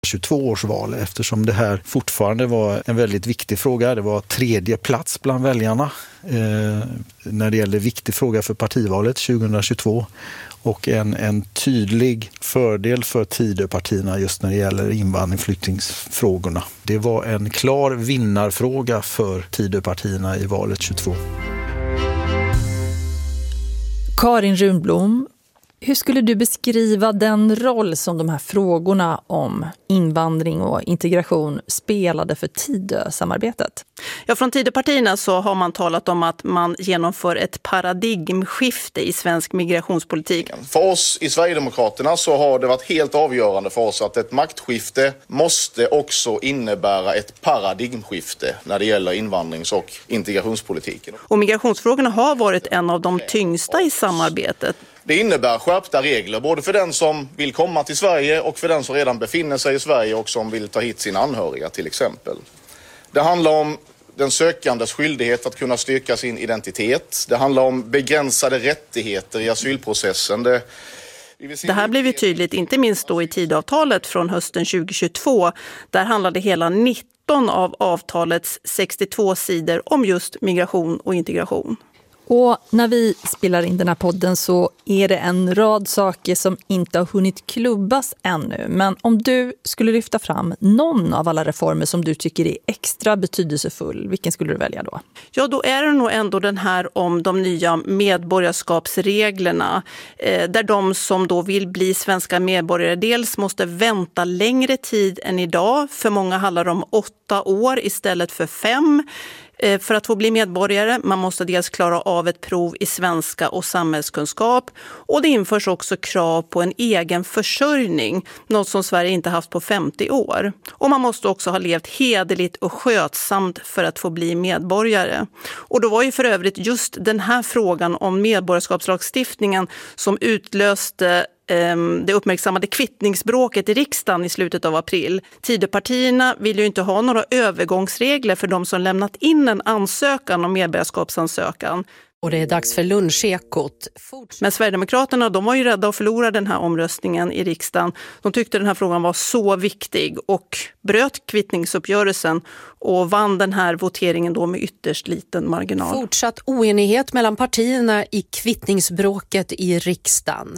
22 års val, eftersom det här fortfarande var en väldigt viktig fråga. Det var 3:e plats bland väljarna när det gällde viktig fråga för partivalet 2022 och en tydlig fördel för Tidöpartierna just när det gäller invandring- och flyktingsfrågorna. Det var en klar vinnarfråga för Tidöpartierna i valet 22. Karin Runblom, hur skulle du beskriva den roll som de här frågorna om invandring och integration spelade för Tidö-samarbetet? Ja, från Tidöpartierna så har man talat om att man genomför ett paradigmskifte i svensk migrationspolitik. För oss i Sverigedemokraterna så har det varit helt avgörande för oss att ett maktskifte måste också innebära ett paradigmskifte när det gäller invandrings- och integrationspolitiken. Och migrationsfrågorna har varit en av de tyngsta i samarbetet. Det innebär skärpta regler både för den som vill komma till Sverige och för den som redan befinner sig i Sverige och som vill ta hit sina anhöriga till exempel. Det handlar om den sökandes skyldighet att kunna styrka sin identitet. Det handlar om begränsade rättigheter i asylprocessen. Det här blev ju tydligt inte minst då i Tidöavtalet från hösten 2022. Där handlade hela 19 av avtalets 62 sidor om just migration och integration. Och när vi spelar in den här podden så är det en rad saker som inte har hunnit klubbas ännu. Men om du skulle lyfta fram någon av alla reformer som du tycker är extra betydelsefull, vilken skulle du välja då? Ja, då är det nog ändå den här om de nya medborgarskapsreglerna. Där de som då vill bli svenska medborgare dels måste vänta längre tid än idag. För många handlar det om 8 år istället för 5. För att få bli medborgare. Man måste dels klara av ett prov i svenska och samhällskunskap. Och det införs också krav på en egen försörjning. Något som Sverige inte haft på 50 år. Och man måste också ha levt hederligt och skötsamt för att få bli medborgare. Och då var ju för övrigt just den här frågan om medborgarskapslagstiftningen som utlöste det uppmärksammade kvittningsbråket i riksdagen i slutet av april. Tidöpartierna vill ju inte ha några övergångsregler för de som lämnat in en ansökan om medborgarskapsansökan. Och det är dags för lunchekot. Men Sverigedemokraterna, de var ju rädda att förlora den här omröstningen i riksdagen. De tyckte den här frågan var så viktig och bröt kvittningsuppgörelsen och vann den här voteringen då med ytterst liten marginal. Fortsatt oenighet mellan partierna i kvittningsbråket i riksdagen.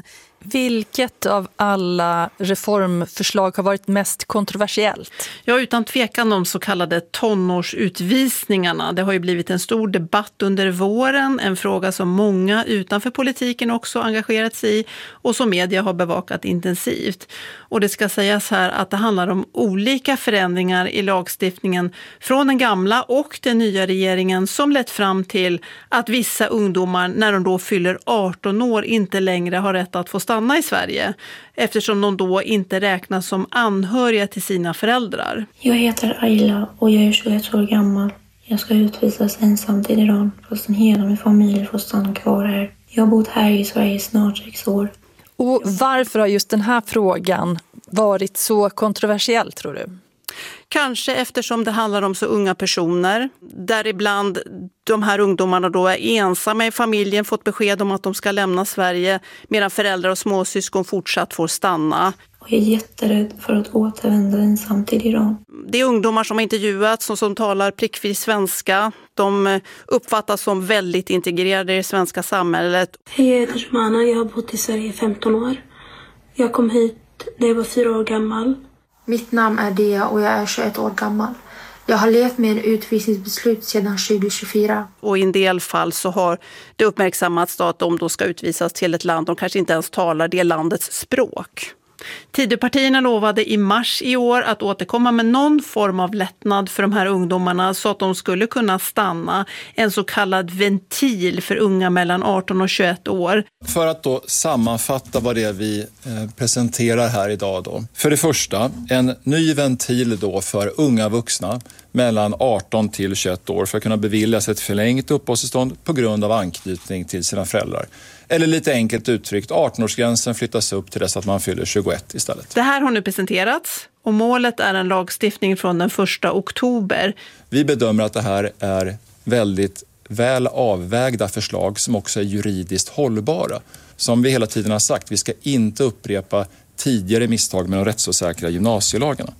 Vilket av alla reformförslag har varit mest kontroversiellt? Ja, utan tvekan de så kallade tonårsutvisningarna. Det har ju blivit en stor debatt under våren. En fråga som många utanför politiken också engagerat sig i och som media har bevakat intensivt. Och det ska sägas här att det handlar om olika förändringar i lagstiftningen från den gamla och den nya regeringen som lett fram till att vissa ungdomar när de då fyller 18 år inte längre har rätt att få stanna i Sverige eftersom de då inte räknas som anhöriga till sina föräldrar. Jag heter Ayla och jag är 21 år gammal. Jag ska utvisas ensam till Iran fastän hela min familj får stanna kvar här. Jag har bott här i Sverige snart 6 år. Och varför har just den här frågan varit så kontroversiell tror du? Kanske eftersom det handlar om så unga personer. Där ibland de här ungdomarna då är ensamma i familjen, fått besked om att de ska lämna Sverige medan föräldrar och småsyskon fortsatt får stanna. Jag är jätterädd för att återvända ensam till Iran. Det är ungdomar som har intervjuats och som talar prickfri svenska. De uppfattas som väldigt integrerade i det svenska samhället. Hej, jag heter Shmana. Jag har bott i Sverige i 15 år. Jag kom hit när jag var 4 år gammal. Mitt namn är Dia och jag är 21 år gammal. Jag har levt med en utvisningsbeslut sedan 2024. Och i en del fall så har det uppmärksammats att de då ska utvisas till ett land de kanske inte ens talar det landets språk. Tidöpartierna lovade i mars i år att återkomma med någon form av lättnad för de här ungdomarna så att de skulle kunna stanna. En så kallad ventil för unga mellan 18 och 21 år. För att då sammanfatta vad det är vi presenterar här idag då. För det första, en ny ventil då för unga vuxna mellan 18 till 21 år för att kunna beviljas ett förlängt uppehållstillstånd på grund av anknytning till sina föräldrar. Eller lite enkelt uttryckt, 18-årsgränsen flyttas upp till dess att man fyller 21 istället. Det här har nu presenterats och målet är en lagstiftning från den 1 oktober. Vi bedömer att det här är väldigt väl avvägda förslag som också är juridiskt hållbara. Som vi hela tiden har sagt, vi ska inte upprepa tidigare misstag med de rättsosäkra gymnasielagarna.